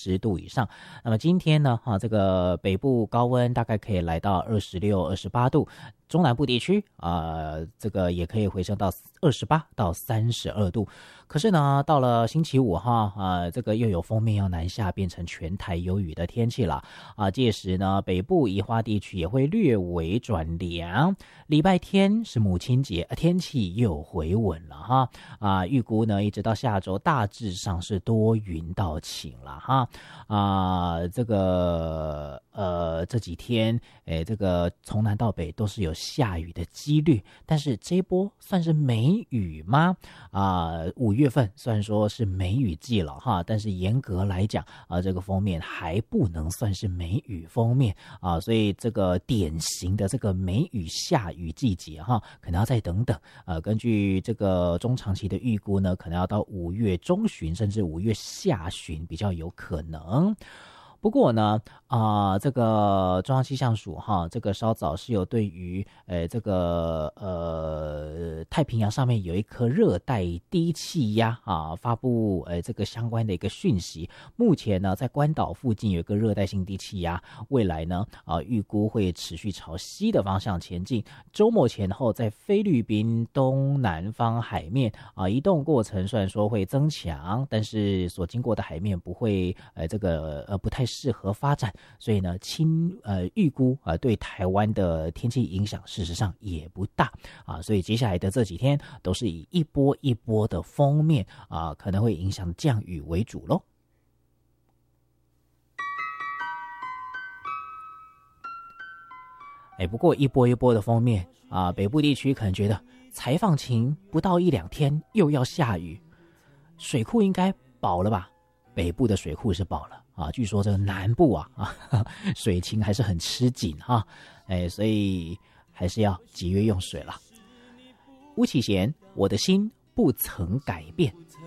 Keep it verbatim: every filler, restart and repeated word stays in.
十度以上。那么今天呢，啊，这个北部高温大概可以来到二十六、二十八度。中南部地区啊、呃，这个也可以回升到二十八到三十二度。可是呢，到了星期五哈啊、呃，这个又有锋面要南下，变成全台有雨的天气了啊。届时呢，北部宜花地区也会略微转凉。礼拜天是母亲节，天气又回稳了哈啊。预估呢，一直到下周大致上是多云到晴了哈啊。这个呃这几天，哎，这个从南到北都是有下雨的几率，但是这一波算是梅雨吗？啊、呃，五月份虽然说是梅雨季了哈，但是严格来讲啊、呃，这个封面还不能算是梅雨封面啊、呃，所以这个典型的这个梅雨下雨季节哈，可能要再等等。呃，根据这个中长期的预估呢，可能要到五月中旬甚至五月下旬比较有可能。不过呢，啊、呃，这个中央气象署哈，这个稍早是有对于呃这个呃太平洋上面有一颗热带低气压啊，发布呃这个相关的一个讯息。目前呢，在关岛附近有一个热带性低气压，未来呢啊预估会持续朝西的方向前进。周末前后，在菲律宾东南方海面啊移动过程，虽然说会增强，但是所经过的海面不会呃这个呃不太适合发展，所以呢，轻呃预估啊、呃、对台湾的天气影响，事实上也不大啊，所以接下来的这几天都是以一波一波的锋面啊，可能会影响降雨为主咯。哎，不过一波一波的锋面啊，北部地区可能觉得才放晴不到一两天又要下雨，水库应该饱了吧？北部的水库是饱了。啊，据说这个南部啊啊水情还是很吃紧哈、啊，哎，所以还是要节约用水了。巫启贤，我的心不曾改变。